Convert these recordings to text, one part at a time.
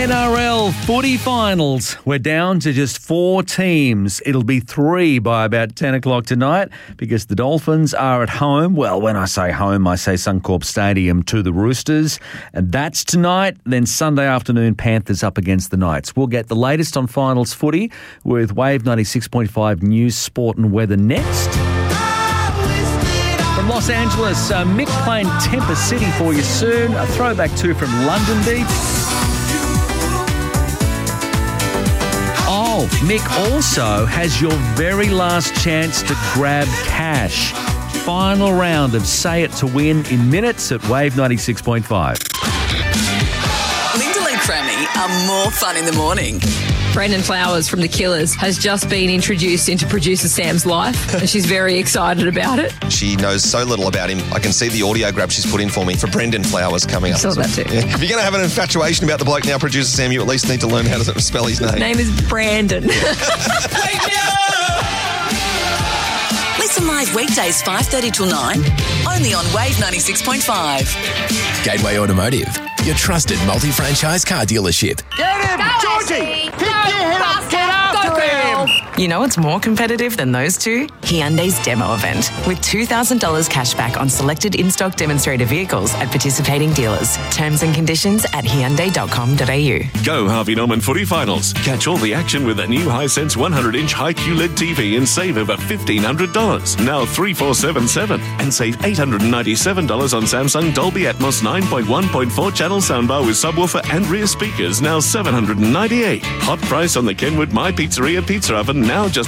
NRL footy finals. We're down to just 4 teams. It'll be 3 by about 10 o'clock tonight because the Dolphins are at home. Well, when I say home, I say Suncorp Stadium to the Roosters. And that's tonight. Then Sunday afternoon, Panthers up against the Knights. We'll get the latest on finals footy with Wave 96.5 News, Sport and Weather next. From Los Angeles, Mick playing Temper City for you soon. A throwback too from London Beat. Oh, Mick also has your very last chance to grab cash. Final round of Say It to Win in minutes at Wave 96.5. Linda and Crammy are more fun in the morning. Brendan Flowers from The Killers has just been introduced into producer Sam's life and she's very excited about it. She knows so little about him. I can see the audio grab she's put in for me for Brendan Flowers coming up. I saw that too. Yeah. If you're going to have an infatuation about the bloke now, producer Sam, you at least need to learn how to spell his name. Name is Brandon. Listen live weekdays 5:30 till 9, only on Wave 96.5. Gateway Automotive, your trusted multi-franchise car dealership. Get him! Georgie! Pick your head up! Get after him! You know what's more competitive than those two? Hyundai's demo event, with $2,000 cash back on selected in-stock demonstrator vehicles at participating dealers. Terms and conditions at hyundai.com.au. Go Harvey Norman Footy Finals. Catch all the action with a new Hisense 100-inch high QLED TV and save over $1,500. Now 3477 and save $897 on Samsung Dolby Atmos 9.1.4 channel soundbar with subwoofer and rear speakers, now $798. Hot price on the Kenwood My Pizzeria Pizza Oven, now just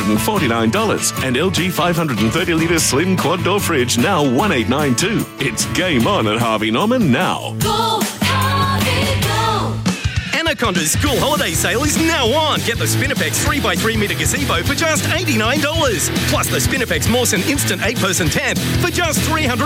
$149. And LG 530-litre slim quad door fridge, now $1,892. It's game on at Harvey Norman now. Go, Harvey, go! Anaconda's school holiday sale is now on. Get the Spinifex 3x3 metre gazebo for just $89. Plus the Spinifex Mawson Instant 8-person tent for just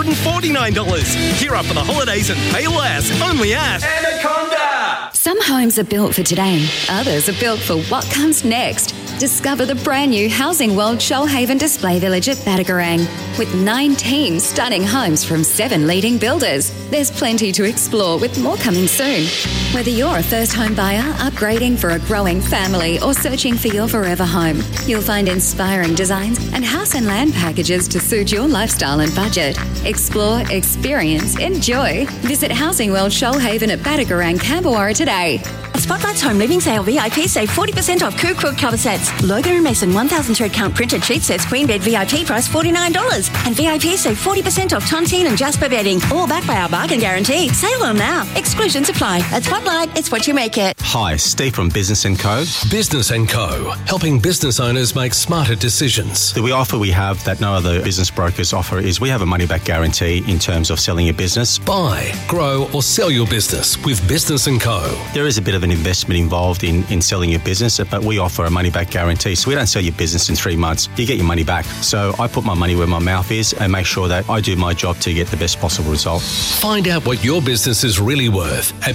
$349. Gear up for the holidays and pay less. Only at Anaconda. Some homes are built for today. Others are built for what comes next. Discover the brand new Housing World Shoalhaven Display Village at Batagarang. With 19 stunning homes from 7 leading builders. There's plenty to explore with more coming soon. Whether you're a first home buyer, upgrading for a growing family or searching for your forever home, you'll find inspiring designs and house and land packages to suit your lifestyle and budget. Explore, experience, enjoy. Visit Housing World Shoalhaven at Batagarang, Camberwara today. At Spotlight's Home Living Sale, VIP save 40% off Coo Crook cover sets. Logan & Mason 1,000 thread count printed sheet sets queen bed VIP price $49. And VIP save 40% off Tontine and Jasper bedding. All backed by our bargain guarantee. Sale on now. Exclusions apply. At Spotlight, it's what you make it. Hi, Steve from Business & Co. Business & Co. Helping business owners make smarter decisions. The offer we have that no other business brokers offer is we have a money-back guarantee in terms of selling your business. Buy, grow or sell your business with Business & Co. There is a bit of an investment involved in selling your business, but we offer a money-back guarantee. So we don't sell your business in 3 months. You get your money back. So I put my money where my mouth is and make sure that I do my job to get the best possible result. Find out what your business is really worth at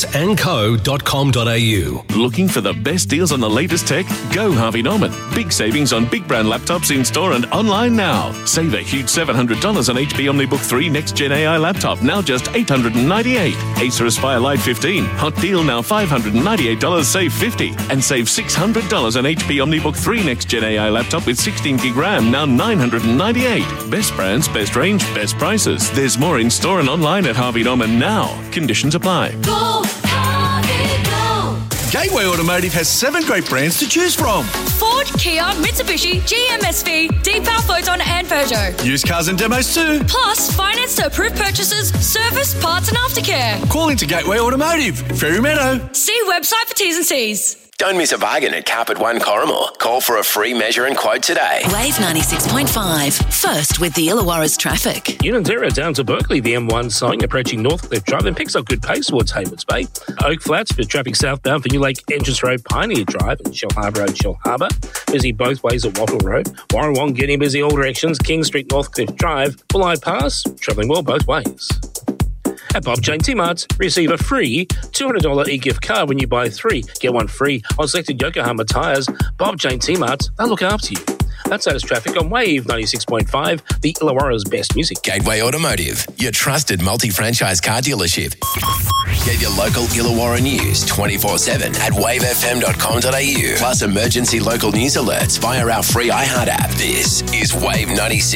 businessandco.com.au. Looking for the best deals on the latest tech? Go Harvey Norman. Big savings on big brand laptops in store and online now. Save a huge $700 on HP OmniBook 3 Next Gen AI laptop, now just $898. Acer Aspire Lite 15. Hot deal now $598, save $50. And save $600 on HP OmniBook 3 Next Gen AI laptop with 16 gig RAM, now $998. Best brands, best range, best prices. There's more in store and online at Harvey Norman now. Conditions apply. Go, Harvey, go! Gateway Automotive has 7 great brands to choose from. Ford, Kia, Mitsubishi, GMSV, Deepal, Photon and Peugeot. Used cars and demos too. Plus, finance to approved purchases, service, parts and aftercare. Call into Gateway Automotive, Ferry Meadow. See website for T's and C's. Don't miss a bargain at Carpet One Corrimore. Call for a free measure and quote today. Wave 96.5. First with the Illawarra's traffic. Unit 0 down to Berkeley, the M1 sign approaching Northcliffe Drive and picks up good pace towards Haywards Bay. Oak Flats for traffic southbound for New Lake Entrance Road, Pioneer Drive and Shell Harbour Road, Shell Harbour. Busy both ways at Wattle Road. Warrawong getting busy all directions. King Street, Northcliffe Drive. Bulleye Pass, travelling well both ways. At Bob Jane T-Marts, receive a free $200 e-gift card when you buy 3. Get 1 free on selected Yokohama tyres. Bob Jane T-Marts, they'll look after you. That's latest traffic on Wave 96.5, the Illawarra's best music. Gateway Automotive, your trusted multi-franchise car dealership. Get your local Illawarra news 24/7 at wavefm.com.au. Plus emergency local news alerts via our free iHeart app. This is Wave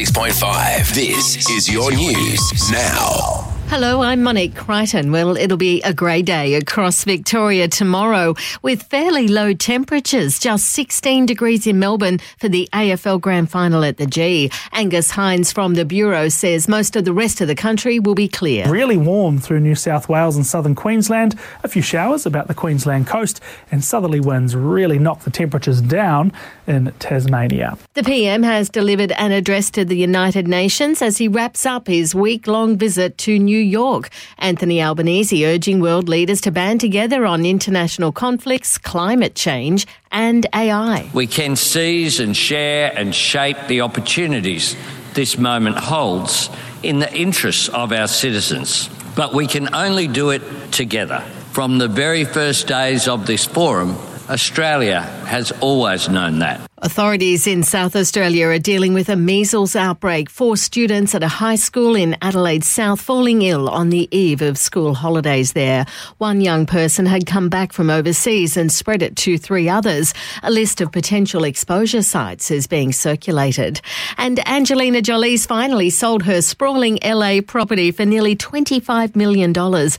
96.5. This is your news now. Hello, I'm Monique Crichton. Well, it'll be a grey day across Victoria tomorrow with fairly low temperatures, just 16 degrees in Melbourne for the AFL Grand Final at the G. Angus Hines from the Bureau says most of the rest of the country will be clear. Really warm through New South Wales and southern Queensland. A few showers about the Queensland coast, and southerly winds really knock the temperatures down in Tasmania. The PM has delivered an address to the United Nations as he wraps up his week-long visit to New York. Anthony Albanese urging world leaders to band together on international conflicts, climate change and AI. We can seize and share and shape the opportunities this moment holds in the interests of our citizens. But we can only do it together. From the very first days of this forum, Australia has always known that. Authorities in South Australia are dealing with a measles outbreak. 4 students at a high school in Adelaide South falling ill on the eve of school holidays there. One young person had come back from overseas and spread it to 3 others. A list of potential exposure sites is being circulated. And Angelina Jolie's finally sold her sprawling LA property for nearly $25 million,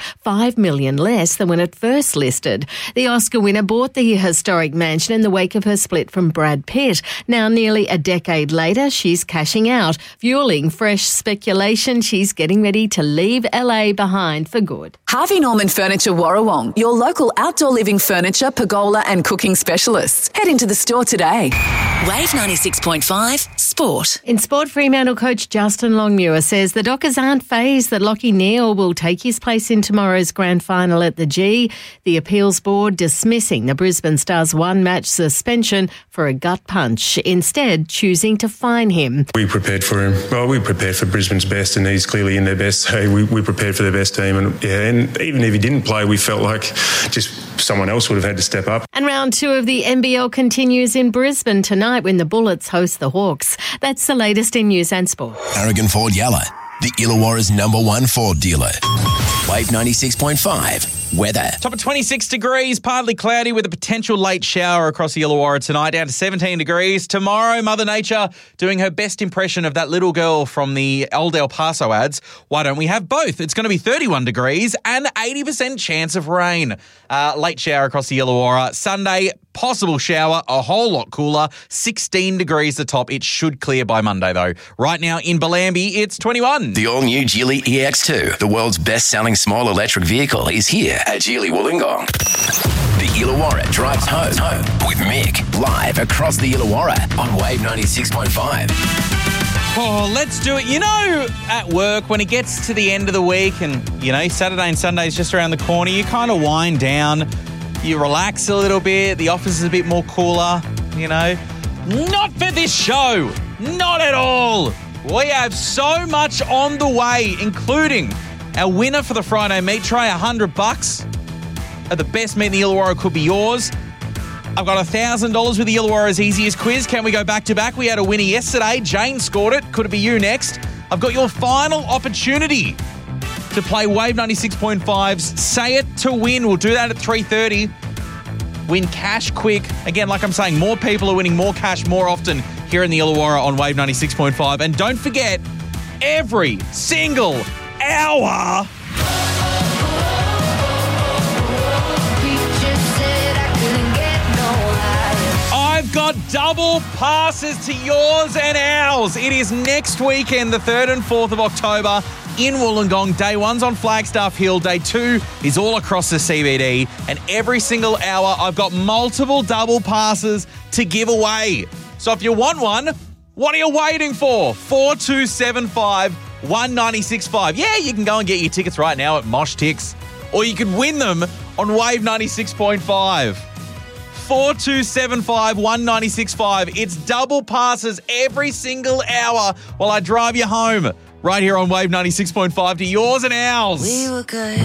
$5 million less than when it first listed. The Oscar winner bought the historic mansion in the wake of her split from Brad Pitt. Now, nearly a decade later, she's cashing out, fueling fresh speculation she's getting ready to leave LA behind for good. Harvey Norman Furniture Warrawong, your local outdoor living furniture, pergola and cooking specialists. Head into the store today. Wave 96.5 Sport. In sport, Fremantle coach Justin Longmuir says the Dockers aren't fazed that Lachie Neale will take his place in tomorrow's grand final at the G. The appeals board dismissing the Brisbane Stars one-match suspension for a gut punch, instead choosing to fine him. We prepared for him. Well, we prepared for Brisbane's best, and he's clearly in their best. So we prepared for their best team, and even if he didn't play, we felt like just someone else would have had to step up. And round 2 of the NBL continues in Brisbane tonight when the Bullets host the Hawks. That's the latest in news and sport. Aragon Ford Yalla, the Illawarra's #1 Ford dealer. Wave 96.5. Weather. Top of 26 degrees, partly cloudy with a potential late shower across the Illawarra tonight, down to 17 degrees. Tomorrow, Mother Nature doing her best impression of that little girl from the old El Paso ads. Why don't we have both? It's going to be 31 degrees and 80% chance of rain. Late shower across the Illawarra. Sunday, possible shower, a whole lot cooler, 16 degrees the top. It should clear by Monday, though. Right now in Bellambi, it's 21. The all-new Geely EX2, the world's best-selling small electric vehicle, is here at Geely Wollongong. The Illawarra drives home with Mick, live across the Illawarra on Wave 96.5. Oh, let's do it. You know, at work, when it gets to the end of the week and, Saturday and Sunday is just around the corner, you kind of wind down, you relax a little bit, the office is a bit more cooler, Not for this show. Not at all. We have so much on the way, including our winner for the Friday meat tray, $100. The best meat in the Illawarra could be yours. I've got $1,000 with the Illawarra's easiest quiz. Can we go back to back? We had a winner yesterday. Jane scored it. Could it be you next? I've got your final opportunity to play Wave 96.5's Say It to Win. We'll do that at 3:30. Win cash quick. Again, like I'm saying, more people are winning more cash more often here in the Illawarra on Wave 96.5. And don't forget, every single hour, I've got double passes to yours and ours. It is next weekend, the 3rd and 4th of October in Wollongong. Day 1's on Flagstaff Hill. Day 2 is all across the CBD. And every single hour, I've got multiple double passes to give away. So if you want one, what are you waiting for? 4275 196.5. Yeah, you can go and get your tickets right now at Mosh Tix, or you could win them on Wave 96.5. 4275 196.5. It's double passes every single hour while I drive you home. Right here on Wave 96.5 to yours and ours. We were good.